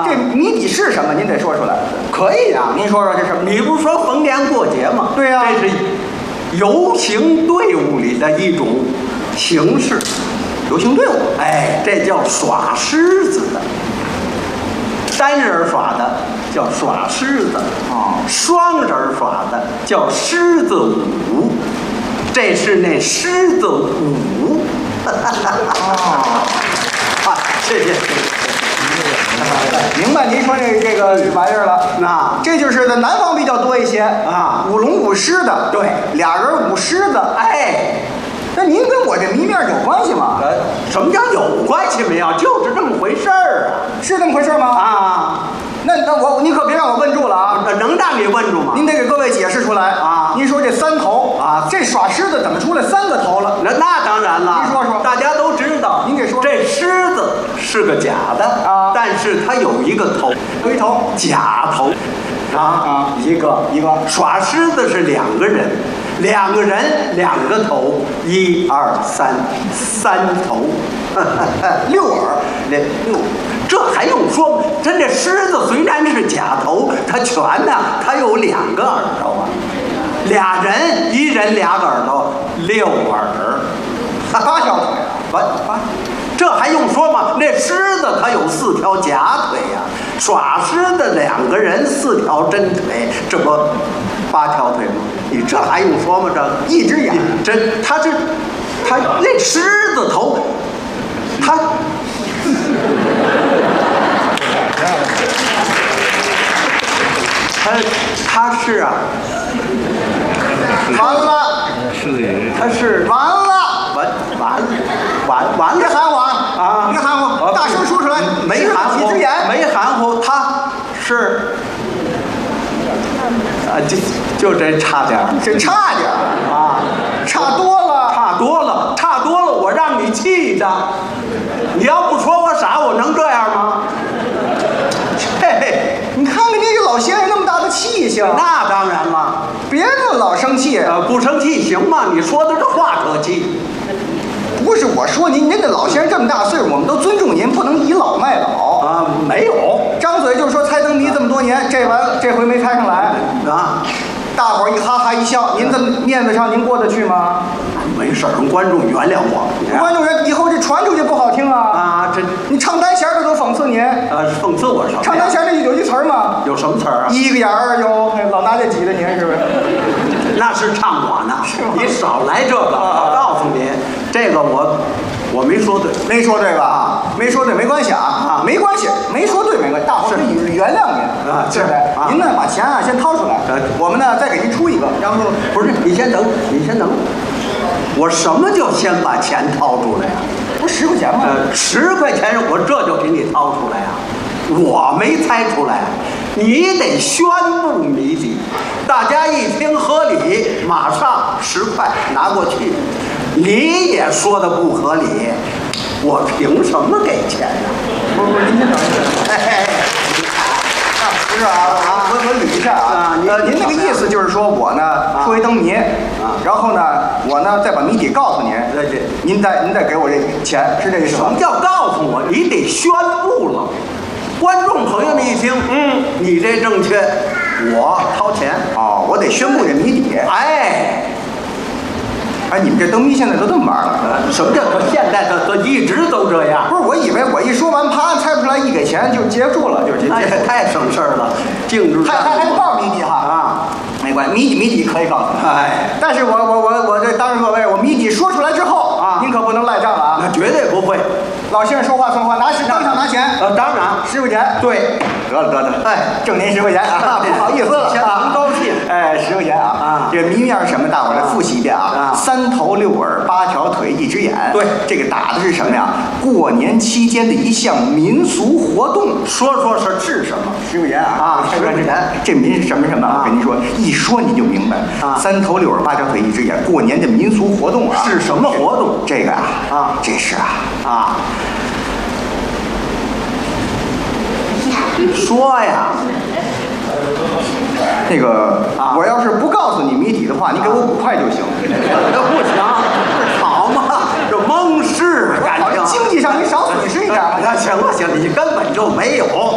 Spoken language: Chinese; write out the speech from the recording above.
这谜底是什么？您得说出来。 可以呀。 您说说这是什么？ 你不是说逢年过节吗？ 对呀。 这是游行队伍里的一种形式。 游行队伍， 哎，这叫耍狮子的。单人耍的叫耍狮子，双人耍的叫狮子舞。这是那狮子舞。谢谢。 明白您说这个玩意儿了。 那这就是在南方比较多一些啊， 舞龙舞狮的。 对， 俩人舞狮子。 哎， 那您跟我这谜面有关系吗？ 什么叫有关系没有？就是这么回事儿啊。 是这么回事吗？ 啊， 那您可别让我问住了啊！ 能让你问住吗？ 您得给各位解释出来啊！ 您说这3头啊， 这耍狮子怎么出来3个头了？ 那当然了。 您说说， 大家都知道。 您给说， 这狮子是个假的啊， 但是它有一个头， 有一头假头。一个耍狮子是2个人，2个人2个头，1、2、3头，6耳，6，这还用说吗？这狮子虽然是假头，它全呢，它有2个耳朵啊，2人1人2个耳朵，6耳 ，8条腿啊，这还用说吗？那狮子它有4条假腿呀，耍狮的2个人4条真腿，这不8条腿吗？你这还用说吗？这一只眼， 他那狮子头，他是啊， 完了， 他是完了。别含糊啊！ 别含糊，大声说出来。 没含糊， 几只眼？ 没含糊，他是就这差点儿， 这差点儿啊， 差多了， 差多了，我让你气的。你要不说我傻，我能这样吗？嘿， 你看看这个老先生那么大的气性。 那当然了， 别那么老生气。 不生气行吗？你说的这话可气。 不是我说您这老先生这么大岁数，我们都尊重您，不能倚老卖老啊。没有， 张嘴就说猜灯谜这么多年，这回没猜上来啊。 大伙儿一哈哈一笑，您这么面子上您过得去吗？ 没事儿，观众原谅我。 观众以后这传出去不好听啊！ 啊，这你唱单弦的都讽刺您。 讽刺我什么？ 唱单弦的有一词儿吗？ 有什么词儿啊 ？1个眼儿有老拿这挤的您是不是？ 那是唱我呢，你少来这个。我告诉你，这个我没说对， 没说对吧？没说对没关系啊，没关系，没说对没关系，大伙儿可以原谅您啊， 对不对？您呢把钱啊先掏出来，我们呢再给您出一个，然后不是你先等，我什么叫先把钱掏出来呀？ 不是10块钱吗 ？10块钱我这就给你掏出来啊！我没猜出来，你得宣布谜底，大家一听合理，马上10块拿过去。你也说的不合理，我凭什么给钱呢？ 不，您先等一下。不是啊，我捋一下啊。您那个意思就是说我呢说一灯谜，然后呢我呢再把谜底告诉您，您再给我这钱，是这个意思吗？ 什么叫告诉我？你得宣布了，观众朋友们一听，你这正确，我掏钱。 哦，我得宣布这谜底。哎，你们这灯谜现在都这么玩了？ 什么叫现在的一直都这样？ 不是，我以为我一说完，啪猜不出来，一给钱就结束了，就是太省事儿了，静止。 还不告诉谜底哈啊， 没关系，谜底可以告诉你。 哎， 但是我这当着各位，我谜底说出来之后啊，您可不能赖账了啊！ 那绝对不会。 老先生说话算话，当场拿钱。 当然 10块钱。 对， 得了，哎，挣您10块钱啊，不好意思了， 很高兴。 哎，10块钱啊！这谜面是什么？大伙儿来复习一遍啊！3头6耳8条腿1只眼。 对， 这个打的是什么呀？过年期间的一项民俗活动。 说是什么 ？10块钱啊 ！10块钱， 这什么？我跟您说，一说你就明白啊！3头6耳8条腿1只眼，过年的民俗活动啊！ 是什么活动？ 这个这是说呀， 那个我要是不告诉你谜底的话，你给我5块就行。 不行，好嘛，这蒙事感情。 经济上你少损失一点。 行了，你根本就没有。